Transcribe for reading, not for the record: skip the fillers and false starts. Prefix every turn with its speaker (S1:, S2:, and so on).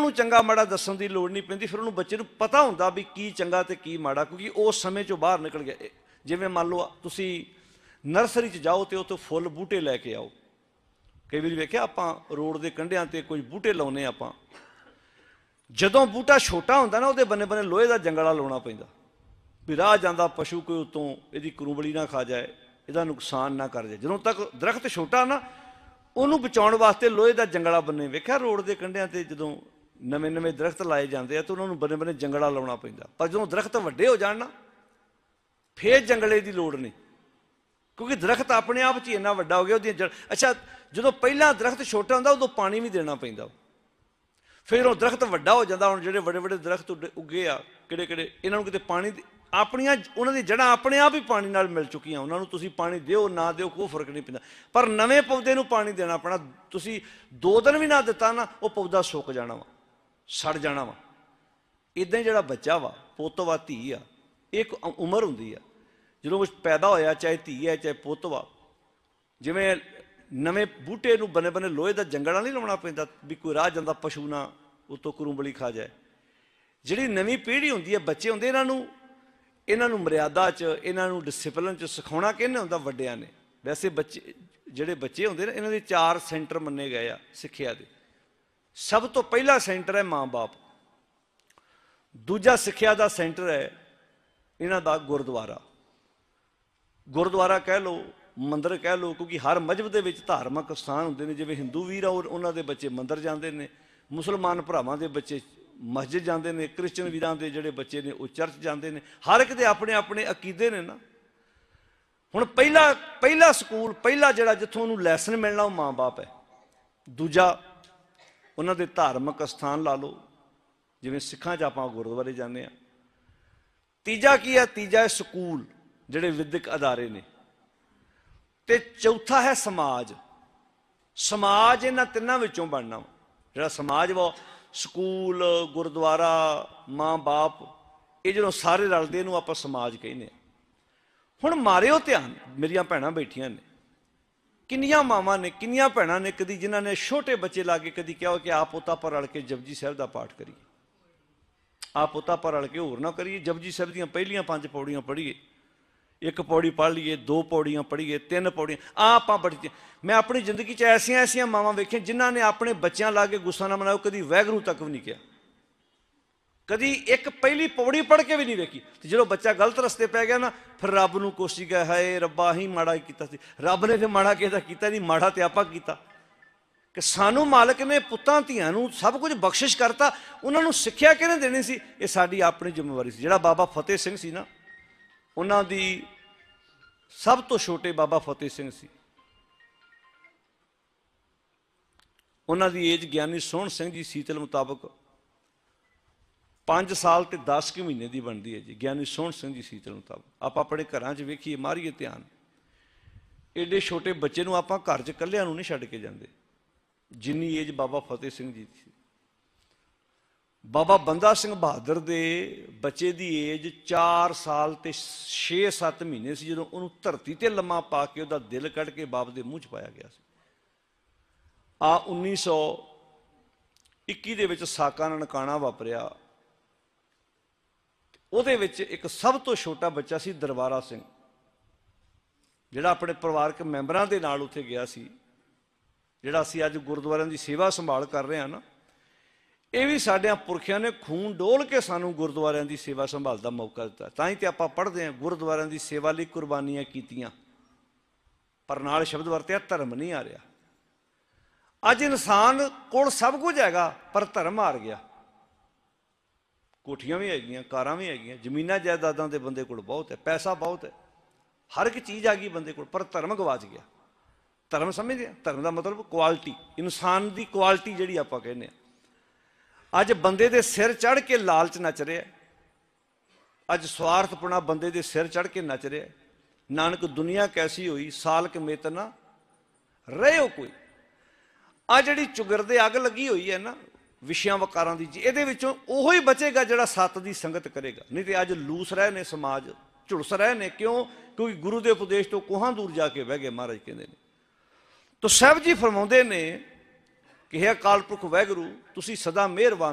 S1: ਉਹਨੂੰ ਚੰਗਾ ਮਾੜਾ ਦੱਸਣ ਦੀ ਲੋੜ ਨਹੀਂ ਪੈਂਦੀ। ਫਿਰ ਉਹਨੂੰ ਬੱਚੇ ਨੂੰ ਪਤਾ ਹੁੰਦਾ ਵੀ ਕੀ ਚੰਗਾ ਤੇ ਕੀ ਮਾੜਾ, ਕਿਉਂਕਿ ਉਸ ਸਮੇਂ 'ਚੋਂ ਬਾਹਰ ਨਿਕਲ ਗਿਆ। ਜਿਵੇਂ ਮੰਨ ਲਓ ਤੁਸੀਂ ਨਰਸਰੀ 'ਚ ਜਾਓ ਤੇ ਉੱਥੋਂ ਫੁੱਲ ਬੂਟੇ ਲੈ ਕੇ ਆਓ। ਕਈ ਵਾਰੀ ਵੇਖਿਆ ਆਪਾਂ ਰੋਡ ਦੇ ਕੰਢਿਆਂ 'ਤੇ ਕੁਝ ਬੂਟੇ ਲਾਉਂਦੇ ਆਪਾਂ, ਜਦੋਂ ਬੂਟਾ ਛੋਟਾ ਹੁੰਦਾ ਨਾ ਉਹਦੇ ਬੰਨੇ ਬੰਨੇ ਲੋਹੇ ਦਾ ਜੰਗਲਾ ਲਾਉਣਾ ਪੈਂਦਾ ਵੀ ਰਾਹ ਜਾਂਦਾ ਪਸ਼ੂ ਕੋਈ ਉੱਤੋਂ ਇਹਦੀ ਕਰੂੰਬਲੀ ਨਾ ਖਾ ਜਾਏ, ਇਹਦਾ ਨੁਕਸਾਨ ਨਾ ਕਰ ਜਾਏ। ਜਦੋਂ ਤੱਕ ਦਰਖਤ ਛੋਟਾ ਨਾ ਉਹਨੂੰ ਬਚਾਉਣ ਵਾਸਤੇ ਲੋਹੇ ਦਾ ਜੰਗਲਾ ਬੰਨੇ। ਵੇਖਿਆ ਰੋਡ ਦੇ ਕੰਢਿਆਂ 'ਤੇ ਜਦੋਂ ਨਵੇਂ ਨਵੇਂ ਦਰਖਤ ਲਾਏ ਜਾਂਦੇ ਆ ਤਾਂ ਉਹਨਾਂ ਨੂੰ ਬੰਨੇ ਬੰਨੇ ਜੰਗਲਾ ਲਾਉਣਾ ਪੈਂਦਾ। ਪਰ ਜਦੋਂ ਦਰਖਤ ਵੱਡੇ ਹੋ ਜਾਣ ਨਾ ਫੇਰ ਜੰਗਲੇ ਦੀ ਲੋੜ ਨਹੀਂ, ਕਿਉਂਕਿ ਦਰਖਤ ਆਪਣੇ ਆਪ 'ਚ ਹੀ ਇੰਨਾ ਵੱਡਾ ਹੋ ਗਿਆ ਉਹਦੀਆਂ ਜੜ। ਅੱਛਾ, ਜਦੋਂ ਪਹਿਲਾਂ ਦਰਖਤ ਛੋਟਾ ਹੁੰਦਾ ਉਦੋਂ ਪਾਣੀ ਵੀ ਦੇਣਾ ਪੈਂਦਾ, ਫਿਰ ਉਹ ਦਰਖਤ ਵੱਡਾ ਹੋ ਜਾਂਦਾ। ਹੁਣ ਜਿਹੜੇ ਵੱਡੇ ਵੱਡੇ ਦਰਖਤ ਉੱਗੇ ਆ ਕਿਹੜੇ ਕਿਹੜੇ, ਇਹਨਾਂ ਨੂੰ ਕਿਤੇ ਪਾਣੀ ਆਪਣੀਆਂ ਉਹਨਾਂ ਦੀ ਜੜ੍ਹਾਂ ਆਪਣੇ ਆਪ ਹੀ ਪਾਣੀ ਨਾਲ ਮਿਲ ਚੁੱਕੀਆਂ। ਉਹਨਾਂ ਨੂੰ ਤੁਸੀਂ ਪਾਣੀ ਦਿਓ ਨਾ ਦਿਓ ਕੋਈ ਫਰਕ ਨਹੀਂ ਪੈਂਦਾ, ਪਰ ਨਵੇਂ ਪੌਦੇ ਨੂੰ ਪਾਣੀ ਦੇਣਾ ਪੈਣਾ। ਤੁਸੀਂ 2 ਦਿਨ ਵੀ ਨਾ ਦਿੱਤਾ ਨਾ ਉਹ ਪੌਦਾ ਸੁੱਕ ਜਾਣਾ ਵਾ, ਸੜ ਜਾਣਾ ਵਾ। ਇੱਦਾਂ ਹੀ ਜਿਹੜਾ ਬੱਚਾ ਵਾ, ਪੁੱਤ ਵਾ ਧੀ ਆ, ਇੱਕ ਉਮਰ ਹੁੰਦੀ ਆ ਜਦੋਂ ਉਹ ਪੈਦਾ ਹੋਇਆ, ਚਾਹੇ ਧੀ ਹੈ ਚਾਹੇ ਪੁੱਤ ਵਾ। ਜਿਵੇਂ ਨਵੇਂ ਬੂਟੇ ਨੂੰ ਬੰਨੇ ਬੰਨੇ ਲੋਹੇ ਦਾ ਜੰਗਲਾ ਨਹੀਂ ਲਾਉਣਾ ਪੈਂਦਾ ਵੀ ਕੋਈ ਰਾਹ ਜਾਂਦਾ ਪਸ਼ੂ ਨਾ ਉੱਤੋਂ ਕਰੂੰਬਲੀ ਖਾ ਜਾਏ। ਜਿਹੜੀ ਨਵੀਂ ਪੀੜ੍ਹੀ ਹੁੰਦੀ ਹੈ, ਬੱਚੇ ਹੁੰਦੇ, ਇਹਨਾਂ ਨੂੰ ਮਰਿਆਦਾ 'ਚ, ਇਹਨਾਂ ਨੂੰ ਡਿਸਿਪਲਿਨ 'ਚ ਸਿਖਾਉਣਾ ਕਿਹਨੇ ਹੁੰਦਾ? ਵੱਡਿਆਂ ਨੇ। ਵੈਸੇ ਬੱਚੇ ਜਿਹੜੇ ਬੱਚੇ ਹੁੰਦੇ ਨੇ ਇਹਨਾਂ ਦੇ 4 ਸੈਂਟਰ ਮੰਨੇ ਗਏ ਆ ਸਿੱਖਿਆ ਦੇ। ਸਭ ਤੋਂ ਪਹਿਲਾ ਸੈਂਟਰ ਹੈ ਮਾਂ ਬਾਪ, ਦੂਜਾ ਸਿੱਖਿਆ ਦਾ ਸੈਂਟਰ ਹੈ ਇਹਨਾਂ ਦਾ ਗੁਰਦੁਆਰਾ। ਗੁਰਦੁਆਰਾ ਕਹਿ ਲਓ, ਮੰਦਰ ਕਹਿ ਲਓ, ਕਿਉਂਕਿ ਹਰ ਮਜ਼ਹਬ ਦੇ ਵਿੱਚ ਧਾਰਮਿਕ ਸਥਾਨ ਹੁੰਦੇ ਨੇ। ਜਿਵੇਂ ਹਿੰਦੂ ਵੀਰ ਆ ਉਹਨਾਂ ਦੇ ਬੱਚੇ ਮੰਦਰ ਜਾਂਦੇ ਨੇ, ਮੁਸਲਮਾਨ ਭਰਾਵਾਂ ਦੇ ਬੱਚੇ ਮਸਜਿਦ ਜਾਂਦੇ ਨੇ, ਕ੍ਰਿਸਚਨ ਵੀਰਾਂ ਦੇ ਜਿਹੜੇ ਬੱਚੇ ਨੇ ਉਹ ਚਰਚ ਜਾਂਦੇ ਨੇ। ਹਰ ਇੱਕ ਦੇ ਆਪਣੇ ਆਪਣੇ ਅਕੀਦੇ ਨੇ ਨਾ। ਹੁਣ ਪਹਿਲਾ ਸਕੂਲ, ਪਹਿਲਾ ਜਿਹੜਾ ਜਿੱਥੋਂ ਉਹਨੂੰ ਲੈਸਨ ਮਿਲਣਾ ਉਹ ਮਾਂ ਬਾਪ ਹੈ। ਦੂਜਾ ਉਹਨਾਂ ਦੇ ਧਾਰਮਿਕ ਅਸਥਾਨ ਲਾ ਲਓ, ਜਿਵੇਂ ਸਿੱਖਾਂ 'ਚ ਆਪਾਂ ਗੁਰਦੁਆਰੇ ਜਾਂਦੇ ਹਾਂ। ਤੀਜਾ ਕੀ ਹੈ? ਤੀਜਾ ਹੈ ਸਕੂਲ, ਜਿਹੜੇ ਵਿਦਿਅਕ ਅਦਾਰੇ ਨੇ। ਤੇ ਚੌਥਾ ਹੈ ਸਮਾਜ। ਸਮਾਜ ਇਹਨਾਂ ਤਿੰਨਾਂ ਵਿੱਚੋਂ ਬਣਨਾ। ਜਿਹੜਾ ਸਮਾਜ ਵਾ, ਸਕੂਲ, ਗੁਰਦੁਆਰਾ, ਮਾਂ ਬਾਪ, ਇਹ ਜਦੋਂ ਸਾਰੇ ਰਲਦੇ ਇਹਨੂੰ ਆਪਾਂ ਸਮਾਜ ਕਹਿੰਦੇ ਹਾਂ। ਹੁਣ ਮਾਰਿਓ ਧਿਆਨ, ਮੇਰੀਆਂ ਭੈਣਾਂ ਬੈਠੀਆਂ ਨੇ, ਕਿੰਨੀਆਂ ਮਾਵਾਂ ਨੇ, ਕਿੰਨੀਆਂ ਭੈਣਾਂ ਨੇ ਕਦੀ ਜਿਨ੍ਹਾਂ ਨੇ ਛੋਟੇ ਬੱਚੇ ਲਾ ਕੇ ਕਦੀ ਕਿਹਾ ਕਿ ਆਪ ਪੁੱਤਾਂ ਪਰ ਰਲ ਕੇ ਜਪਜੀ ਸਾਹਿਬ ਦਾ ਪਾਠ ਕਰੀਏ, ਆਪ ਪੁੱਤਾਂ ਪਰ ਰਲ ਕੇ ਹੋਰ ਨਾ ਕਰੀਏ, ਜਪਜੀ ਸਾਹਿਬ ਦੀਆਂ ਪਹਿਲੀਆਂ 5 ਪੌੜੀਆਂ ਪੜ੍ਹੀਏ, 1 ਪੌੜੀ ਪੜ੍ਹ ਲਈਏ, 2 ਪੌੜੀਆਂ ਪੜ੍ਹੀਏ, 3 ਪੌੜੀਆਂ। ਆਪਾਂ ਬੜੀ, ਮੈਂ ਆਪਣੀ ਜ਼ਿੰਦਗੀ 'ਚ ਐਸੀਆਂ ਮਾਵਾਂ ਵੇਖੀਆਂ ਜਿਨ੍ਹਾਂ ਨੇ ਆਪਣੇ ਬੱਚਿਆਂ ਲਾ ਕੇ ਗੁੱਸਾ ਨਾ ਮਨਾਓ, ਕਦੀ ਵਾਹਿਗੁਰੂ ਤੱਕ ਵੀ ਨਹੀਂ ਕਿਹਾ, ਕਦੀ 1 ਪਹਿਲੀ ਪੌੜੀ ਪੜ੍ਹ ਕੇ ਵੀ ਨਹੀਂ ਵੇਖੀ। ਤੇ ਜਦੋਂ ਬੱਚਾ ਗਲਤ ਰਸਤੇ ਪੈ ਗਿਆ ਨਾ, ਫਿਰ ਰੱਬ ਨੂੰ ਕੋਸ਼ਿਸ਼ ਗਿਆ, ਹਾਏ ਰੱਬਾ ਅਸੀਂ ਮਾੜਾ ਕੀਤਾ ਸੀ। ਰੱਬ ਨੇ ਫਿਰ ਮਾੜਾ ਕਿਸੇ ਕੀਤਾ ਨਹੀਂ, ਮਾੜਾ ਤੇ ਆਪਾਂ ਕੀਤਾ। ਕਿ ਸਾਨੂੰ ਮਾਲਕ ਨੇ ਪੁੱਤਾਂ ਧੀਆਂ ਨੂੰ ਸਭ ਕੁਝ ਬਖਸ਼ਿਸ਼ ਕਰਤਾ, ਉਹਨਾਂ ਨੂੰ ਸਿੱਖਿਆ ਕਿਹਨੇ ਦੇਣੀ ਸੀ? ਇਹ ਸਾਡੀ ਆਪਣੀ ਜ਼ਿੰਮੇਵਾਰੀ ਸੀ। ਜਿਹੜਾ ਬਾਬਾ ਫਤਿਹ ਸਿੰਘ ਸੀ ਨਾ, ਉਹਨਾਂ ਦੀ ਸਭ ਤੋਂ ਛੋਟੇ ਬਾਬਾ ਫਤਿਹ ਸਿੰਘ ਸੀ, ਉਹਨਾਂ ਦੀ ਏਜ ਗਿਆਨੀ ਸੋਹਣ ਸਿੰਘ ਜੀ ਸੀਤਲ ਮੁਤਾਬਕ 5 ਸਾਲ ਤੇ 10 ਕੁ ਮਹੀਨੇ ਦੀ ਬਣਦੀ ਹੈ ਜੀ। ਗਿਆਨੀ ਸੋਹਣ ਸਿੰਘ ਜੀ ਸੀਤਲ ਮੁਤਾਬਕ ਆਪਾਂ ਆਪਣੇ ਘਰਾਂ 'ਚ ਵੇਖੀਏ, ਮਾਰੀਏ ਧਿਆਨ, ਏਡੇ ਛੋਟੇ ਬੱਚੇ ਨੂੰ ਆਪਾਂ ਘਰ 'ਚ ਇਕੱਲਿਆਂ ਨੂੰ ਨਹੀਂ ਛੱਡ ਕੇ ਜਾਂਦੇ ਜਿੰਨੀ ਏਜ ਬਾਬਾ ਫਤਿਹ ਸਿੰਘ ਜੀ ਦੀ ਸੀ। ਬਾਬਾ ਬੰਦਾ ਸਿੰਘ ਬਹਾਦਰ ਦੇ ਬੱਚੇ ਦੀ ਏਜ 4 ਸਾਲ ਤੇ 6-7 ਮਹੀਨੇ ਸੀ ਜਦੋਂ ਉਹਨੂੰ ਧਰਤੀ ਤੇ ਲੰਮਾ ਪਾ ਕੇ ਉਹਦਾ ਦਿਲ ਕੱਢ ਕੇ ਬਾਪ ਦੇ ਮੂੰਹ 'ਚ ਪਾਇਆ ਗਿਆ ਸੀ। 1921 ਦੇ ਵਿੱਚ ਸਾਕਾ ਨਨਕਾਣਾ ਵਾਪਰਿਆ। ਉਹਦੇ ਵਿੱਚ ਇੱਕ ਸਭ ਤੋਂ ਛੋਟਾ ਬੱਚਾ ਸੀ ਦਰਬਾਰਾ ਸਿੰਘ, ਜਿਹੜਾ ਆਪਣੇ ਪਰਿਵਾਰਕ ਮੈਂਬਰਾਂ ਦੇ ਨਾਲ ਉੱਥੇ ਗਿਆ ਸੀ। ਜਿਹੜਾ ਅਸੀਂ ਅੱਜ ਗੁਰਦੁਆਰਿਆਂ ਦੀ ਸੇਵਾ ਸੰਭਾਲ ਕਰ ਰਹੇ ਹਾਂ ਨਾ, ਇਹ ਵੀ ਸਾਡਿਆਂ ਪੁਰਖਿਆਂ ਨੇ ਖੂਨ ਡੋਲ ਕੇ ਸਾਨੂੰ ਗੁਰਦੁਆਰਿਆਂ ਦੀ ਸੇਵਾ ਸੰਭਾਲ ਦਾ ਮੌਕਾ ਦਿੱਤਾ। ਤਾਂ ਹੀ ਤੇ ਆਪਾਂ ਪੜ੍ਹਦੇ ਹਾਂ, ਗੁਰਦੁਆਰਿਆਂ ਦੀ ਸੇਵਾ ਲਈ ਕੁਰਬਾਨੀਆਂ ਕੀਤੀਆਂ, ਪਰ ਨਾਲ ਸ਼ਬਦ ਵਰਤਿਆ ਧਰਮ ਨਹੀਂ ਆ ਰਿਹਾ। ਅੱਜ ਇਨਸਾਨ ਕੋਲ ਸਭ ਕੁਝ ਹੈਗਾ ਪਰ ਧਰਮ ਹਾਰ ਗਿਆ। ਕੋਠੀਆਂ ਵੀ ਹੈਗੀਆਂ, ਕਾਰਾਂ ਵੀ ਹੈਗੀਆਂ, ਜ਼ਮੀਨਾਂ ਜਾਇਦਾਦਾਂ ਦੇ ਬੰਦੇ ਕੋਲ ਬਹੁਤ ਹੈ, ਪੈਸਾ ਬਹੁਤ ਹੈ, ਹਰ ਇੱਕ ਚੀਜ਼ ਆ ਗਈ ਬੰਦੇ ਕੋਲ, ਪਰ ਧਰਮ ਗਵਾਚ ਗਿਆ। ਧਰਮ ਸਮਝਦੇ ਆ? ਧਰਮ ਦਾ ਮਤਲਬ ਕੁਆਲਿਟੀ, ਇਨਸਾਨ ਦੀ ਕੁਆਲਿਟੀ ਜਿਹੜੀ ਆਪਾਂ ਕਹਿੰਦੇ ਹਾਂ। ਅੱਜ ਬੰਦੇ ਦੇ ਸਿਰ ਚੜ੍ਹ ਕੇ ਲਾਲਚ ਨੱਚ ਰਿਹਾ, ਅੱਜ ਸਵਾਰਥਪੁਣਾ ਬੰਦੇ ਦੇ ਸਿਰ ਚੜ੍ਹ ਕੇ ਨੱਚ ਰਿਹਾ। ਨਾਨਕ ਦੁਨੀਆ ਕੈਸੀ ਹੋਈ, ਸਾਲਕ ਮੇਤ ਨਾ ਰਹੇ ਹੋ ਕੋਈ। ਆ ਜਿਹੜੀ ਚੁਗਿਰਦੇ ਅੱਗ ਲੱਗੀ ਹੋਈ ਹੈ ਨਾ ਵਿਸ਼ਿਆਂ ਵਕਾਰਾਂ ਦੀ, ਇਹਦੇ ਵਿੱਚੋਂ ਉਹੋ ਹੀ ਬਚੇਗਾ ਜਿਹੜਾ ਸੱਤ ਦੀ ਸੰਗਤ ਕਰੇਗਾ। ਨਹੀਂ ਤੇ ਅੱਜ ਲੂਸ ਰਹੇ ਨੇ ਸਮਾਜ, ਝੁਲਸ ਰਹੇ ਨੇ। ਕਿਉਂ? ਕਿਉਂਕਿ ਗੁਰੂ ਦੇ ਉਪਦੇਸ਼ ਤੋਂ ਕੋਹਾਂ ਦੂਰ ਜਾ ਕੇ ਬਹਿ ਗਏ। ਮਹਾਰਾਜ ਕਹਿੰਦੇ ਨੇ, ਤੋ ਸਾਹਿਬ ਜੀ ਫਰਮਾਉਂਦੇ ਨੇ ਕਿ ਹੇ ਅਕਾਲ ਪੁਰਖ ਵਾਹਿਗੁਰੂ, ਤੁਸੀਂ ਸਦਾ ਮਿਹਰਬਾਨ